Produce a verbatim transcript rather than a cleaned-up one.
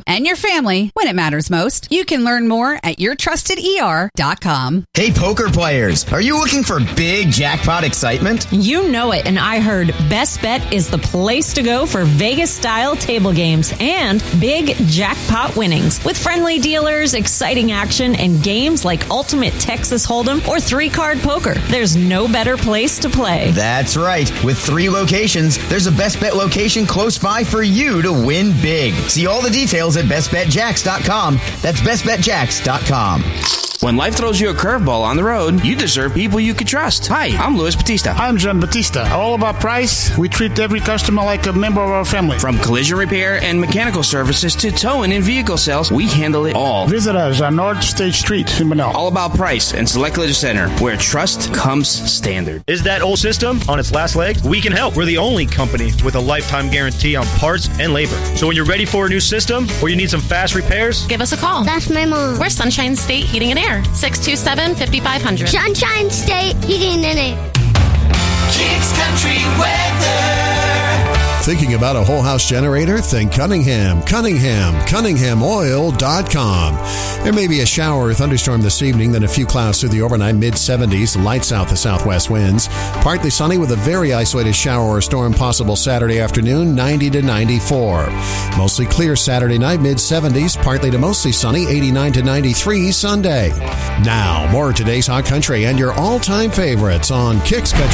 and your family when it matters most. You can learn more at your trusted E R dot com. Hey, poker players, are you looking for big jackpot excitement? You know it, and I heard Best Bet is the place to go for Vegas-style table games and big jackpot winnings. With friendly dealers, exciting action, and games like Ultimate Texas Hold'em or three-card poker, there's no better place to play. That's right. With three locations, there's a Best Bet location close by for you to win big. See all the details at best bet jacks dot com. That's best bet jacks dot com. When life throws you a curveball on the road, you deserve people you can trust. Hi, I'm Luis Batista. I'm John Batista. All about price. We treat every customer like a member of our family. From collision repair and mechanical services to towing and vehicle sales, we handle it all. Visit us on North State Street in Manila. All about price and Select Collision Center, where trust comes standard. Is that old system on its last legs? We can help. We're the only company with a lifetime guarantee on parts and labor. So when you're ready for a new system or you need some fast repairs, give us a call. That's my mom. We're Sunshine State Heating and Air. six two seven, five five zero zero. Sunshine State Heating and Air. Kicks Country Weather. Thinking about a whole house generator? Think Cunningham. Cunningham. Cunningham Oil dot com. There may be a shower or thunderstorm this evening, then a few clouds through the overnight, mid seventies, light south to southwest winds. Partly sunny with a very isolated shower or storm possible Saturday afternoon, ninety to ninety-four. Mostly clear Saturday night, mid seventies, partly to mostly sunny, eighty-nine to ninety-three Sunday. Now, more of today's Hot Country and your all-time favorites on Kicks Country.